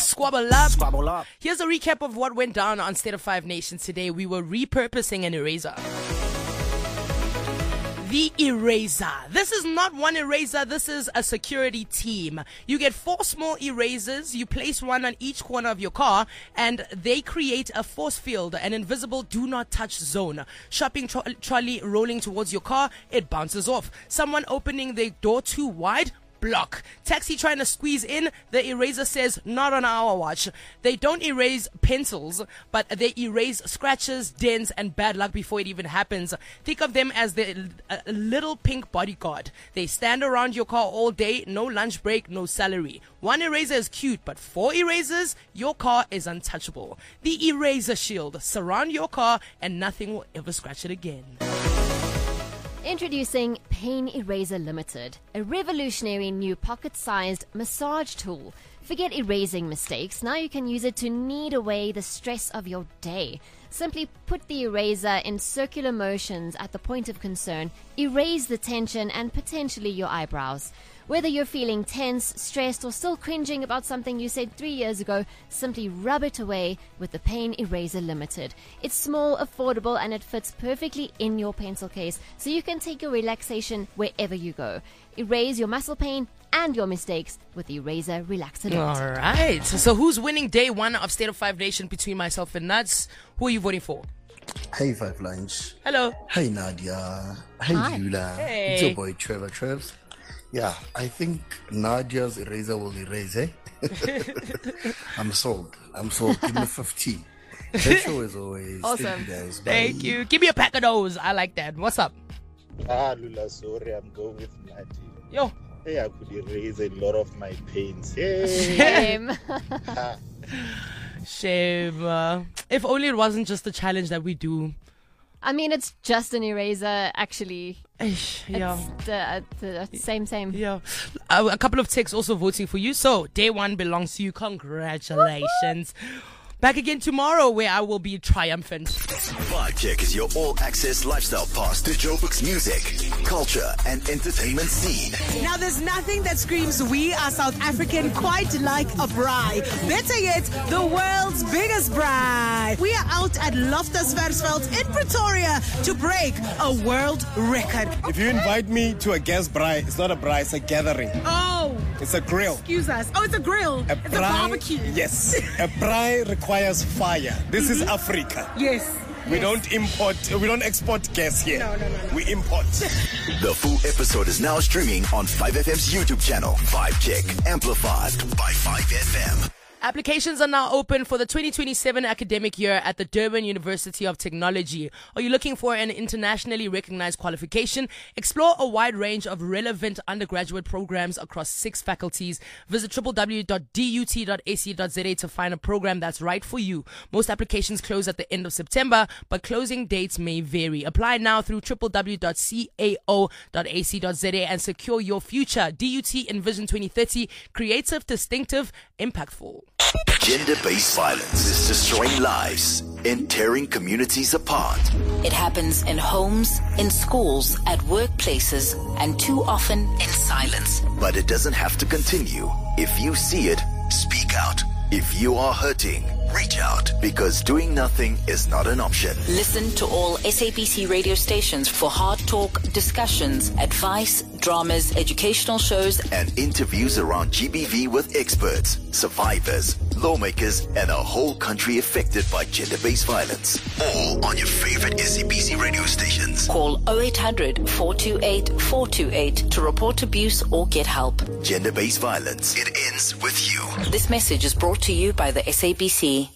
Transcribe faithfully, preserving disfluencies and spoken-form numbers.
Squabble up. Squabble up. Here's a recap of what went down on State of Five Nations today. We were repurposing an eraser. The eraser. This is not one eraser. This is a security team. You get four small erasers. You place one on each corner of your car, and they create a force field, an invisible do not touch zone. Shopping tro- trolley rolling towards your car, it bounces off. Someone opening the door too wide, block. Taxi trying to squeeze in, the eraser says not on our watch. They don't erase pencils, but they erase scratches, dents, and bad luck before it even happens. Think of them as the uh, little pink bodyguard. They stand around your car all day, no lunch break, no salary. One eraser is cute, but four erasers, your car is untouchable. The eraser shield. Surround your car and nothing will ever scratch it again. Introducing Pain Eraser Limited, a revolutionary new pocket-sized massage tool. Forget erasing mistakes. Now you can use it to knead away the stress of your day. Simply put the eraser in circular motions at the point of concern, erase the tension and potentially your eyebrows. Whether you're feeling tense, stressed, or still cringing about something you said three years ago, simply rub it away with the Pain Eraser Limited. It's small, affordable, and it fits perfectly in your pencil case, so you can take your relaxation wherever you go. Erase your muscle pain and your mistakes with the Eraser Relaxer. All right. So who's winning day one of State of Five Nation between myself and Nuts? Who are you voting for? Hey, Five Lunch. Hello. Hey, Nadia. Hey, Hi. Lula. Hey. It's your boy, Trevor Trebs. Yeah, I think Nadia's eraser will erase, eh? I'm sold. I'm sold. Give me fifty. The show is always. Awesome. Thank you, guys. Bye. Thank you. Give me a pack of those. I like that. What's up? Ah, Lula, sorry, I'm going with Nadia. Yo. Hey, I could erase a lot of my pains. Hey. Same. Shame. Uh, if only it wasn't just a challenge that we do. I mean, it's just an eraser, actually. Eish, yeah. It's the, the, the same, same. Yeah. Uh, a couple of techs also voting for you. So, day one belongs to you. Congratulations. Back again tomorrow where I will be triumphant. Vibe Check is your all-access lifestyle pass to Joburg's music, culture, and entertainment scene. Now, there's nothing that screams we are South African quite like a braai. Better yet, the world's biggest braai. We are out at Loftus Versfeld in Pretoria to break a world record. If you invite me to a guest braai, it's not a braai, it's a gathering. Oh, It's a grill. excuse us. Oh, it's a grill. A it's a braai- barbecue. Yes. A braai requires fire. This is Africa. Yes. We yes. don't import, we don't export gas here. No, no, no, no. We import. The full episode is now streaming on five F M's YouTube channel, Vibe Check, amplified by five F M. Applications are now open for the twenty twenty-seven academic year at the Durban University of Technology. Are you looking for an internationally recognized qualification? Explore a wide range of relevant undergraduate programs across six faculties. Visit w w w dot d u t dot a c dot z a to find a program that's right for you. Most applications close at the end of September, but closing dates may vary. Apply now through w w w dot cao dot a c dot z a and secure your future. D U T Envision twenty thirty, creative, distinctive, impactful. Gender-based violence is destroying lives and tearing communities apart. It happens in homes, in schools, at workplaces, and too often in silence. But it doesn't have to continue. If you see it, speak out. If you are hurting, reach out, because doing nothing is not an option. Listen to all S A B C radio stations for hard talk, discussions, advice, dramas, educational shows, and interviews around G B V with experts, survivors, lawmakers, and a whole country affected by gender-based violence. All on your favorite S A B C radio stations. Call oh eight hundred, four two eight, four two eight to report abuse or get help. Gender-based violence. It ends with you. This message is brought to you by the S A B C.